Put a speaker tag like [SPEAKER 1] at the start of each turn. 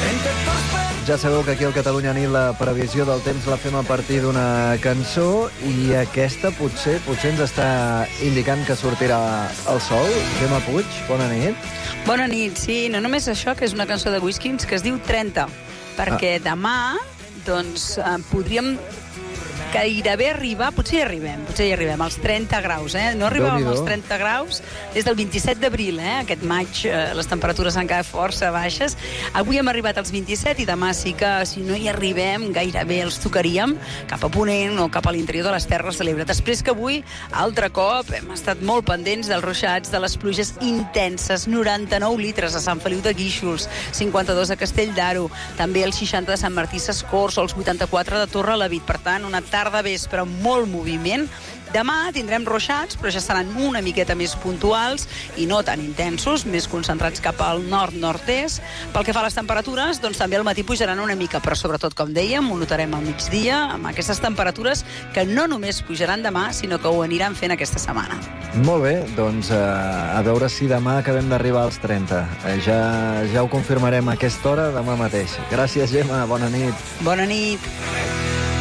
[SPEAKER 1] Ja sabeu que aquí al Catalunya Nit la previsió del temps la fem a partir d'una cançó i aquesta potser ens està indicant que sortirà el sol. Gemma Puig, bona nit.
[SPEAKER 2] Bona nit, sí, no només això, que és una cançó de Whiskins que es diu 30, perquè demà doncs podríem gairebé arribar, potser hi arribem als 30 graus, No arribàvem als 30 graus des del 27 d'abril, Aquest maig les temperatures han quedat força baixes. Avui hem arribat als 27 i demà sí que, si no hi arribem, gairebé els tocaríem cap a Ponent o cap a l'interior de les Terres de l'Ebre. Després que avui, altre cop, hem estat molt pendents dels ruixats, de les pluges intenses, 99 litres a Sant Feliu de Guíxols, 52 a Castell d'Aro, també els 60 de Sant Martí Sescors o els 84 de Torrelavit. Per tant, una tarda vespre amb molt moviment. Demà tindrem ruixats, però ja seran una miqueta més puntuals i no tan intensos, més concentrats cap al nord-nord-est. Pel que fa a les temperatures, doncs també al matí pujaran una mica, però sobretot, com dèiem, ho notarem al migdia, amb aquestes temperatures que no només pujaran demà, sinó que ho aniran fent aquesta setmana.
[SPEAKER 1] Molt bé, doncs a veure si demà acabem d'arribar als 30. Ja ho confirmarem a aquesta hora demà mateix. Gràcies, Gemma, bona nit.
[SPEAKER 2] Bona nit.